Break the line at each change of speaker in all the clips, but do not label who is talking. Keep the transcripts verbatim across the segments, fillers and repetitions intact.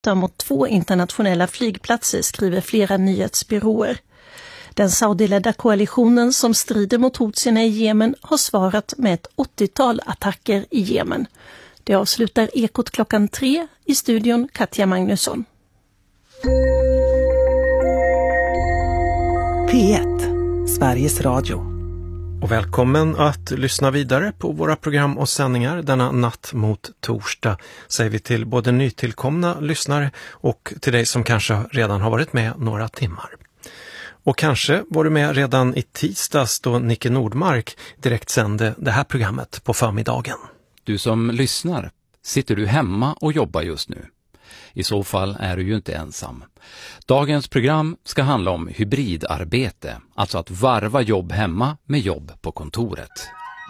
hotar mot två internationella flygplatser, skriver flera nyhetsbyråer. Den saudiledda koalitionen som strider mot hotsierna i Jemen har svarat med ett åttiotal attacker i Jemen. Det avslutar Ekot klockan tre, i studion Katja Magnusson.
P ett, Sveriges Radio.
Och välkommen att lyssna vidare på våra program och sändningar denna natt mot torsdag, säger vi till både nytillkomna lyssnare och till dig som kanske redan har varit med några timmar. Och kanske var du med redan i tisdags då Nicke Nordmark direkt sände det här programmet på förmiddagen.
Du som lyssnar, sitter du hemma och jobbar just nu? I så fall är du ju inte ensam. Dagens program ska handla om hybridarbete, alltså att varva jobb hemma med jobb på kontoret.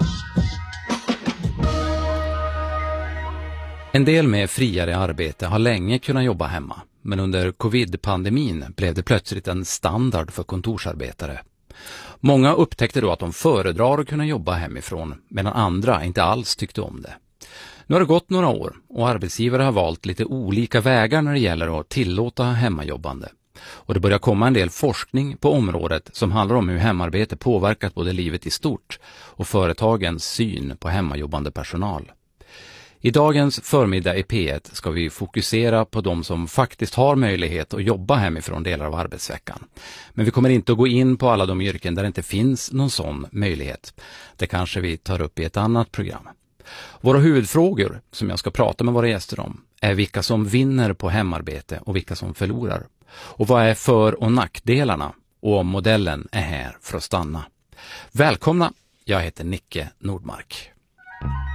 En del med friare arbete har länge kunnat jobba hemma, men under covid-pandemin blev det plötsligt en standard för kontorsarbetare. Många upptäckte då att de föredrar att kunna jobba hemifrån, medan andra inte alls tyckte om det. Nu har det gått några år och arbetsgivare har valt lite olika vägar när det gäller att tillåta hemmajobbande. Och det börjar komma en del forskning på området som handlar om hur hemarbete påverkat både livet i stort och företagens syn på hemmajobbande personal. I dagens förmiddag i P ett ska vi fokusera på de som faktiskt har möjlighet att jobba hemifrån delar av arbetsveckan. Men vi kommer inte att gå in på alla de yrken där det inte finns någon sån möjlighet. Det kanske vi tar upp i ett annat program. Våra huvudfrågor som jag ska prata med våra gäster om är vilka som vinner på hemarbete och vilka som förlorar. Och vad är för- och nackdelarna, och om modellen är här för att stanna. Välkomna, jag heter Nicke Nordmark.